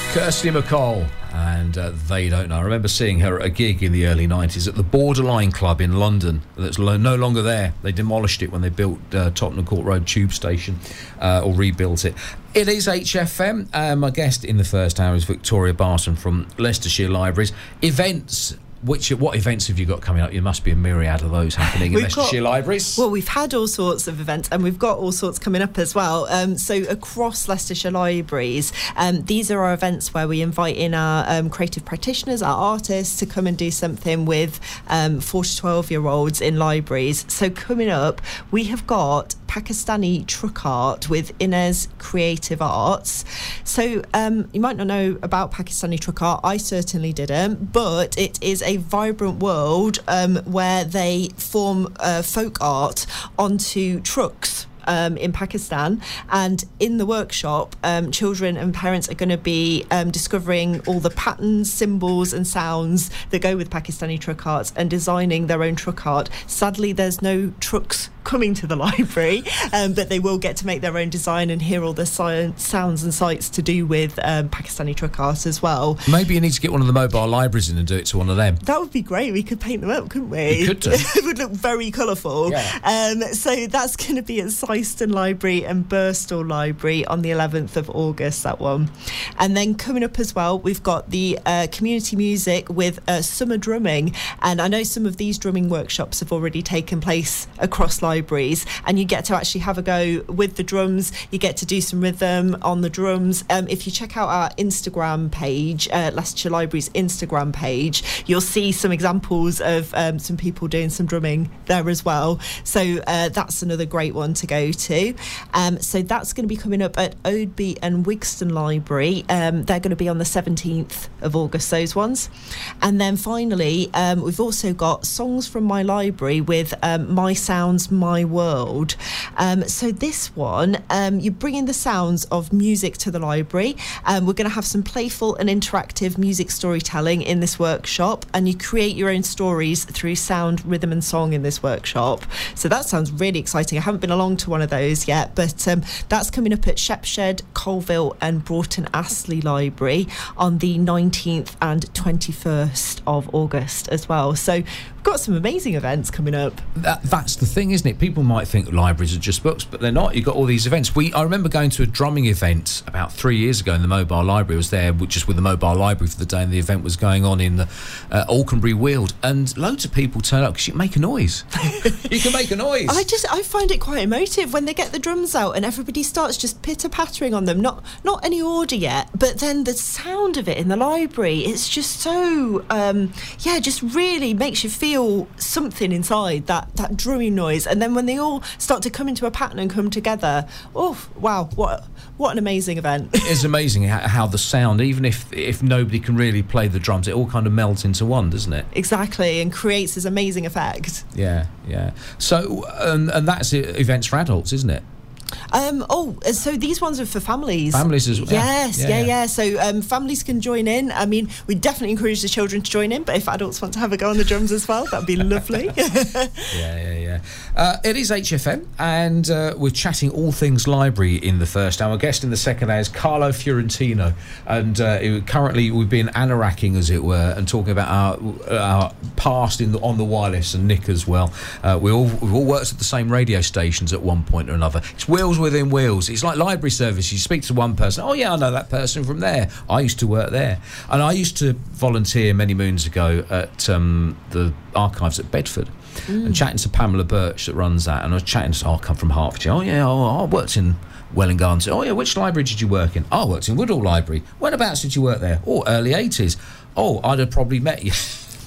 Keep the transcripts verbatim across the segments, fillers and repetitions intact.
Kirsty MacColl and uh, They Don't Know. I remember seeing her at a gig in the early nineties at the Borderline Club in London. That's lo- no longer there. They demolished it when they built uh, Tottenham Court Road Tube Station, uh, or rebuilt it. It is H F M. Uh, my guest in the first hour is Victoria Barton from Leicestershire Libraries. Events. Which what events have you got coming up? There must be a myriad of those happening in Leicestershire Libraries. Well, we've had all sorts of events, and we've got all sorts coming up as well. Um, so across Leicestershire Libraries, um, these are our events where we invite in our um, creative practitioners, our artists, to come and do something with um, four to twelve year olds in libraries. So coming up, we have got Pakistani truck art with Inez Creative Arts. So um, you might not know about Pakistani truck art. I certainly didn't, but it is a vibrant world um, where they form uh, folk art onto trucks Um, in Pakistan, and in the workshop um, children and parents are going to be um, discovering all the patterns, symbols and sounds that go with Pakistani truck art and designing their own truck art. Sadly, there's no trucks coming to the library, um, but they will get to make their own design and hear all the science, sounds and sights to do with um, Pakistani truck art as well. Maybe you need to get one of the mobile libraries in and do it to one of them. That would be great. We could paint them up, couldn't we? We could do. It would look very colourful. Yeah. Um, so that's going to be at Syston Library and Birstall Library on the eleventh of August, that one. And then coming up as well, we've got the uh, community music with uh, summer drumming. And I know some of these drumming workshops have already taken place across libraries, and you get to actually have a go with the drums. You get to do some rhythm on the drums. Um, if you check out our Instagram page, uh, Leicestershire Library's Instagram page, you'll see some examples of um, some people doing some drumming there as well. So uh, that's another great one to go to. Um, so that's going to be coming up at Oadby and Wigston Library. Um, they're going to be on the seventeenth of August, those ones. And then finally, um, we've also got Songs from My Library with um, My Sounds, My World. Um, so this one, um, you're bringing the sounds of music to the library. Um, we're going to have some playful and interactive music storytelling in this workshop, and you create your own stories through sound, rhythm and song in this workshop. So that sounds really exciting. I haven't been along to one of those yet, but um, that's coming up at Shepshed, Colville and Broughton Astley Library on the nineteenth and twenty-first of August as well. So we've got some amazing events coming up. That, that's the thing, isn't it? People might think libraries are just books, but they're not. You've got all these events. We I remember going to a drumming event about three years ago in the Mobile Library. I was there just with the Mobile Library for the day, and the event was going on in the uh, Alconbury Weald, and loads of people turn up because you can make a noise. You can make a noise. I just I find it quite emotive when they get the drums out and everybody starts just pitter-pattering on them. Not not any order yet, but then the sound of it in the library, it's just so um, yeah, just really makes you feel something inside, that that drumming noise. And then when they all start to come into a pattern and come together, oh wow, what what an amazing event. It's amazing how, how the sound, even if if nobody can really play the drums, it all kind of melts into one, doesn't it? Exactly, and creates this amazing effect. Yeah, yeah. So, um, and that's events for adults, isn't it? Um, oh, so these ones are for families. Families as well. Yes, yeah, yeah. yeah. yeah. yeah. So um, families can join in. I mean, we definitely encourage the children to join in, but if adults want to have a go on the drums as well, that'd be lovely. yeah, yeah, yeah. Uh, it is H F M, and uh, we're chatting all things library in the first hour. Our guest in the second hour is Carlo Fiorentino, and uh, it, currently we've been anoracking, as it were, and talking about our, our past in the, on the wireless, and Nick as well. Uh, we all we've all worked at the same radio stations at one point or another. It's wheels within wheels. It's like library service. You speak to one person, oh yeah, I know that person from there. I used to work there. And I used to volunteer many moons ago at um, the archives at Bedford. Mm. And chatting to Pamela Birch that runs that, and I was chatting to, oh, I come from Hertfordshire. Oh yeah, oh, I worked in Welwyn Gardens. Oh yeah, which library did you work in? Oh, I worked in Woodall Library. Whenabouts did you work there? Oh, early eighties. Oh, I'd have probably met you.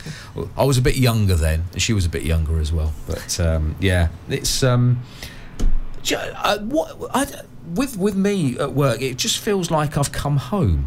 I was a bit younger then, and she was a bit younger as well. But um, yeah, it's um, uh, what I, with with me at work, it just feels like I've come home.